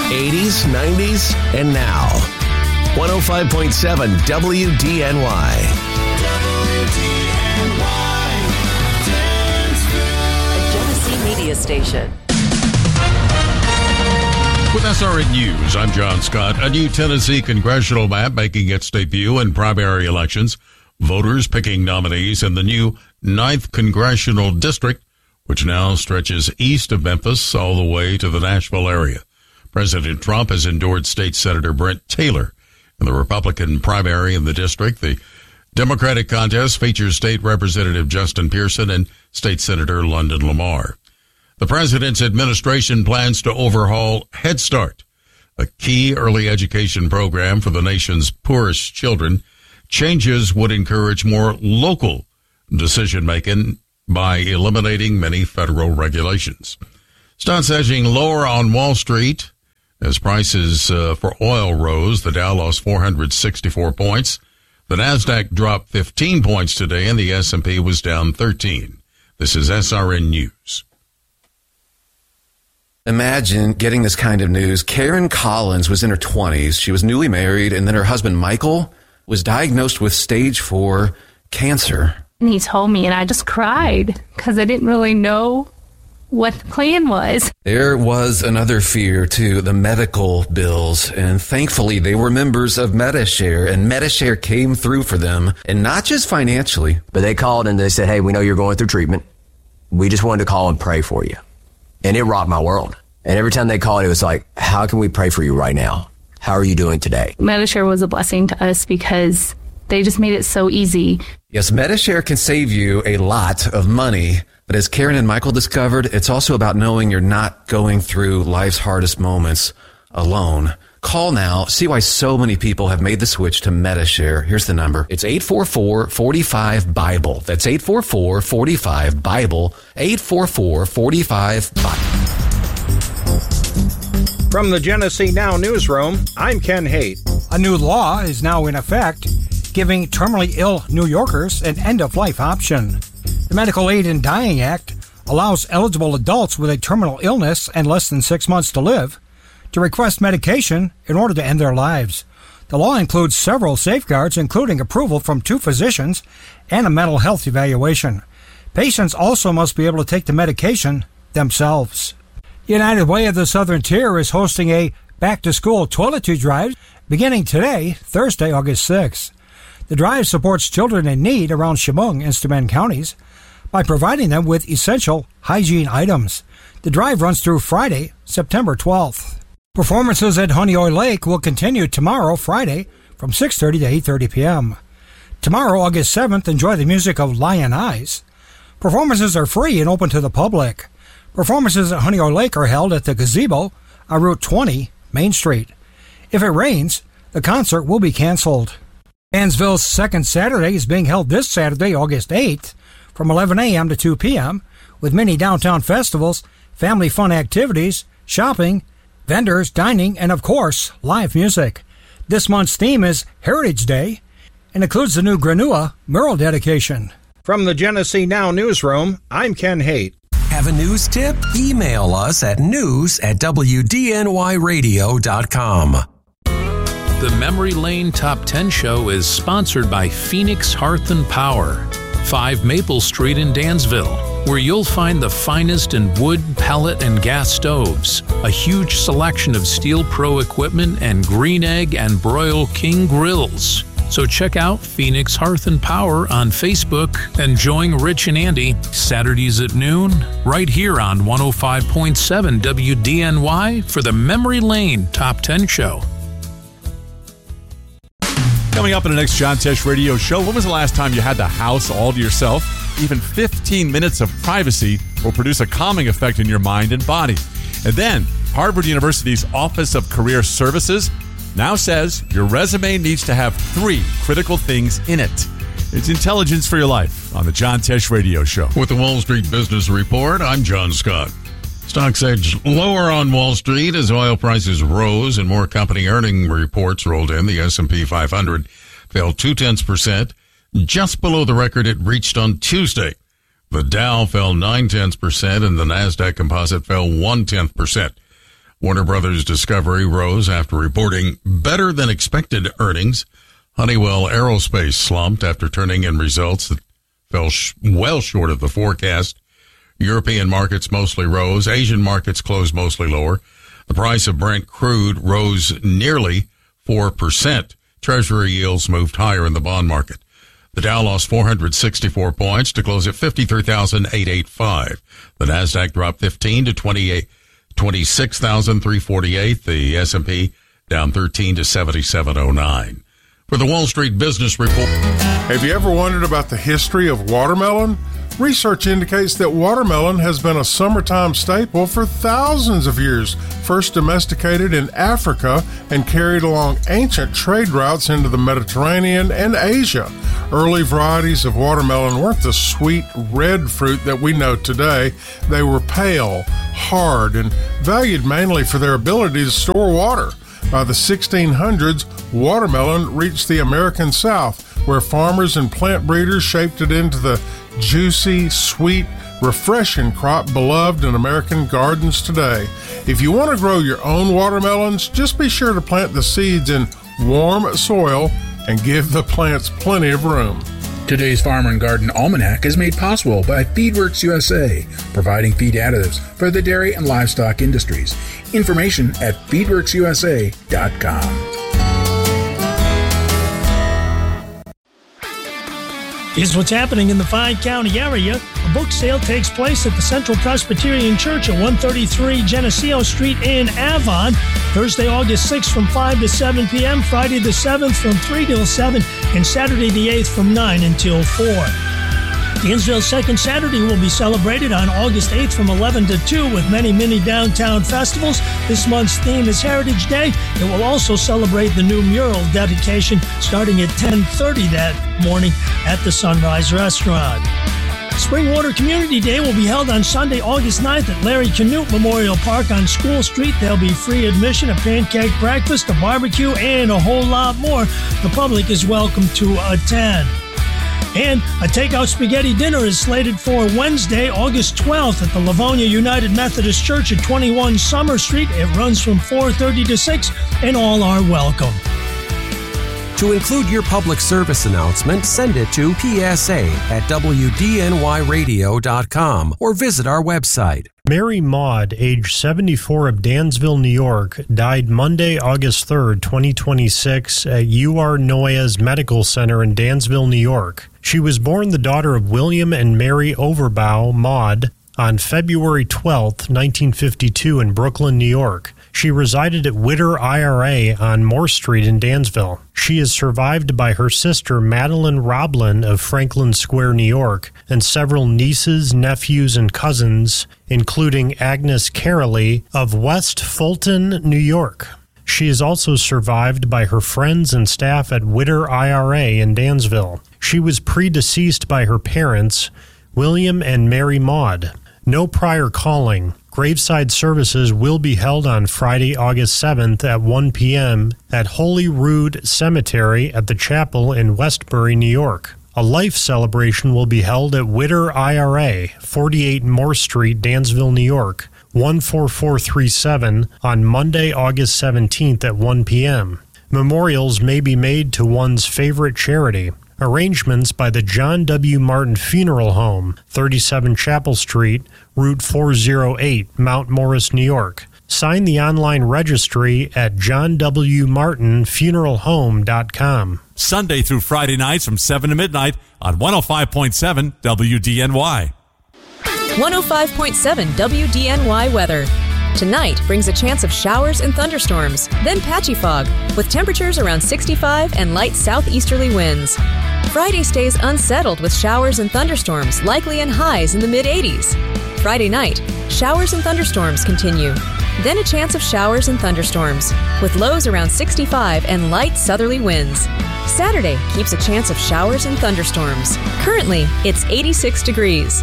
80s, 90s, and now. 105.7 WDNY. A Genesee Media Station. With SRN News, I'm John Scott. A new Tennessee congressional map making its debut in primary elections. Voters picking nominees in the new 9th Congressional District, which now stretches east of Memphis all the way to the Nashville area. President Trump has endorsed State Senator Brent Taylor in the Republican primary in the district. The Democratic contest features State Representative Justin Pearson and State Senator London Lamar. The president's administration plans to overhaul Head Start, a key early education program for the nation's poorest children. Changes would encourage more local decision-making by eliminating many federal regulations. Stocks edging lower on Wall Street as prices for oil rose. The Dow lost 464 points. The Nasdaq dropped 15 points today, and the S&P was down 13. This is SRN News. Imagine getting this kind of news. Karen Collins was in her 20s. She was newly married, and then her husband, Michael, was diagnosed with stage 4 cancer. And he told me, and I just cried because I didn't really know what the plan was. There was another fear, too, the medical bills. And thankfully, they were members of Medi-Share, and Medi-Share came through for them, and not just financially. But they called and they said, hey, we know you're going through treatment. We just wanted to call and pray for you. And it rocked my world. And every time they called, it was like, how can we pray for you right now? How are you doing today? Medi-Share was a blessing to us because they just made it so easy. Yes, Medi-Share can save you a lot of money. But as Karen and Michael discovered, it's also about knowing you're not going through life's hardest moments alone. Call now. See why so many people have made the switch to Medi-Share. Here's the number. It's 844-45-BIBLE. That's 844-45-BIBLE. 844-45-BIBLE. From the Genesee Now newsroom, I'm Ken Haight. A new law is now in effect, giving terminally ill New Yorkers an end-of-life option. The Medical Aid in Dying Act allows eligible adults with a terminal illness and less than 6 months to live to request medication in order to end their lives. The law includes several safeguards, including approval from 2 physicians and a mental health evaluation. Patients also must be able to take the medication themselves. United Way of the Southern Tier is hosting a back-to-school toiletry drive beginning today, Thursday, August 6th. The drive supports children in need around Chemung and Steuben counties by providing them with essential hygiene items. The drive runs through Friday, September 12th. Performances at Honeoye Lake will continue tomorrow, Friday, from 6:30 to 8:30 p.m. Tomorrow, August 7th, enjoy the music of Lion Eyes. Performances are free and open to the public. Performances at Honeoye Lake are held at the Gazebo on Route 20, Main Street. If it rains, the concert will be canceled. Mansville's second Saturday is being held this Saturday, August 8th, from 11 a.m. to 2 p.m., with many downtown festivals, family fun activities, shopping, vendors, dining, and, of course, live music. This month's theme is Heritage Day and includes the new Granua mural dedication. From the Genesee Now newsroom, I'm Ken Haight. Have a news tip? Email us at news@wdnyradio.com. The Memory Lane Top 10 Show is sponsored by Phoenix Hearth and Power, 5 Maple Street in Dansville, where you'll find the finest in wood, pellet, and gas stoves, a huge selection of Steel Pro equipment, and Green Egg and Broil King grills. So check out Phoenix Hearth and Power on Facebook and join Rich and Andy Saturdays at noon right here on 105.7 WDNY for the Memory Lane Top 10 Show. Coming up in the next John Tesh Radio Show, when was the last time you had the house all to yourself? Even 15 minutes of privacy will produce a calming effect in your mind and body. And then, Harvard University's Office of Career Services now says your resume needs to have 3 critical things in it. It's intelligence for your life on the John Tesh Radio Show. With the Wall Street Business Report, I'm John Scott. Stocks edged lower on Wall Street as oil prices rose and more company earning reports rolled in. The S&P 500 fell 0.2%, just below the record it reached on Tuesday. The Dow fell 0.9%, and the Nasdaq Composite fell 0.1%. Warner Brothers Discovery rose after reporting better than expected earnings. Honeywell Aerospace slumped after turning in results that fell well short of the forecast. European markets mostly rose. Asian markets closed mostly lower. The price of Brent crude rose nearly 4%. Treasury yields moved higher in the bond market. The Dow lost 464 points to close at 53,885. The Nasdaq dropped 15 to 26,348. The S&P down 13 to 7709. For the Wall Street Business Report. Have you ever wondered about the history of watermelon? Research indicates that watermelon has been a summertime staple for thousands of years, first domesticated in Africa and carried along ancient trade routes into the Mediterranean and Asia. Early varieties of watermelon weren't the sweet red fruit that we know today. They were pale, hard, and valued mainly for their ability to store water. By the 1600s, watermelon reached the American South, where farmers and plant breeders shaped it into the juicy, sweet, refreshing crop beloved in American gardens today. If you want to grow your own watermelons, just be sure to plant the seeds in warm soil and give the plants plenty of room. Today's Farmer and Garden Almanac is made possible by Feedworks USA, providing feed additives for the dairy and livestock industries. Information at feedworksusa.com. Here's what's happening in the Fine County area. A book sale takes place at the Central Presbyterian Church at 133 Geneseo Street in Avon. Thursday, August 6th from 5 to 7 p.m., Friday the 7th from 3 till 7, and Saturday the 8th from 9 until 4. Gainesville's second Saturday will be celebrated on August 8th from 11 to 2 with many mini downtown festivals. This month's theme is Heritage Day. It will also celebrate the new mural dedication starting at 10:30 that morning at the Sunrise Restaurant. Springwater Community Day will be held on Sunday, August 9th at Larry Canute Memorial Park on School Street. There'll be free admission, a pancake breakfast, a barbecue, and a whole lot more. The public is welcome to attend. And a takeout spaghetti dinner is slated for Wednesday, August 12th at the Livonia United Methodist Church at 21 Summer Street. It runs from 4:30 to 6, and all are welcome. To include your public service announcement, send it to psa@wdnyradio.com or visit our website. Mary Maud, age 74 of Dansville, New York, died Monday, August 3rd, 2026 at UR Noyes Medical Center in Dansville, New York. She was born the daughter of William and Mary Overbaugh Maud on February 12th, 1952 in Brooklyn, New York. She resided at Witter IRA on Moore Street in Dansville. She is survived by her sister Madeline Roblin of Franklin Square, New York, and several nieces, nephews, and cousins, including Agnes Carolee of West Fulton, New York. She is also survived by her friends and staff at Witter IRA in Dansville. She was predeceased by her parents, William and Mary Maud. No prior calling. Graveside services will be held on Friday, August 7th at 1 p.m. at Holy Rood Cemetery at the chapel in Westbury, New York. A life celebration will be held at Witter IRA, 48 Moore Street, Dansville, New York, 14437 on Monday, August 17th at 1 p.m. Memorials may be made to one's favorite charity. Arrangements by the John W. Martin Funeral Home, 37 Chapel Street, Route 408, Mount Morris, New York. Sign the online registry at johnwmartinfuneralhome.com. Sunday through Friday nights from 7 to midnight on 105.7 WDNY. 105.7 WDNY weather. Tonight brings a chance of showers and thunderstorms, then patchy fog, with temperatures around 65 and light southeasterly winds. Friday stays unsettled with showers and thunderstorms, likely in highs in the mid-80s. Friday night, showers and thunderstorms continue. Then a chance of showers and thunderstorms, with lows around 65 and light southerly winds. Saturday keeps a chance of showers and thunderstorms. Currently, it's 86 degrees.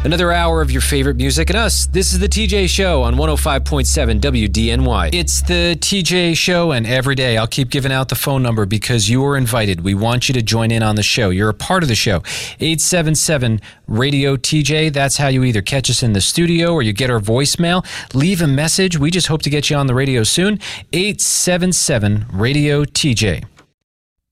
Another hour of your favorite music and us. This is the TJ Show on 105.7 WDNY. It's the TJ Show, and every day I'll keep giving out the phone number because you are invited. We want you to join in on the show. You're a part of the show. 877-RADIO-TJ. That's how you either catch us in the studio or you get our voicemail. Leave a message. We just hope to get you on the radio soon. 877-RADIO-TJ.